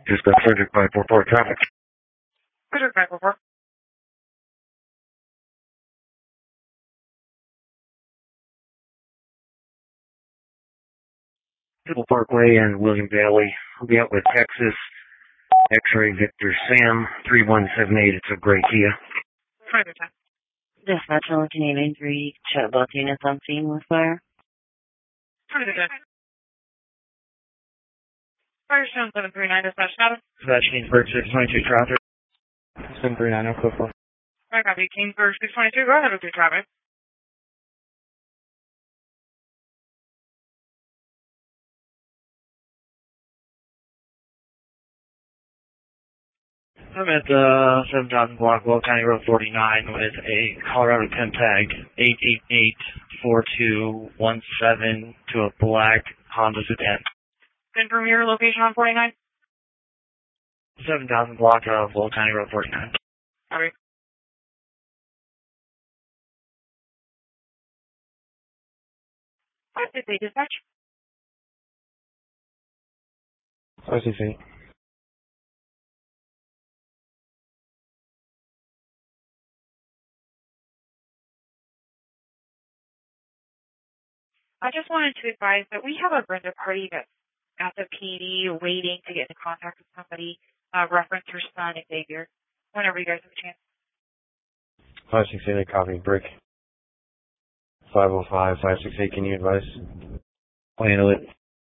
Just got Frederick by 44 traffic. Frederick by 44. Triple Parkway and William Bailey. We'll be out with Texas. X-ray Victor Sam 3178. It's a gray Kia. Further time. Dispatch on Canadian 3, chat both units on scene with fire. Further time. Firestone 739, dispatch status. Dispatch Kingsburg 622 traffic. 739, code 4. Right, copy. Kingsburg 622, go ahead with your traffic. I'm at 7000 block, Will County Road 49 with a Colorado 10 tag 888-4217 to a black Honda Sedan. Confirm your location on 49. 7000 block of Will County Road 49. Copy. What did they dispatch? 568. I just wanted to advise that we have a Brenda party that's at the PD waiting to get in contact with somebody, reference her son, Xavier, whenever you guys have a chance. 568, copy. Brick. 505, 568, can you advise? I'll handle it.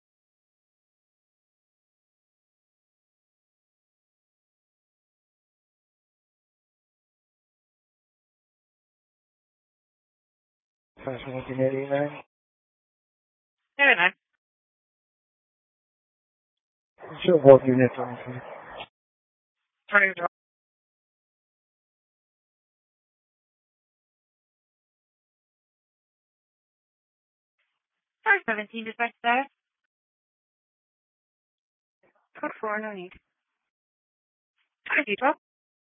Very nice. Sure, both units on scene. Turning to 517, dispatch status. Code 4, no need. ID 12.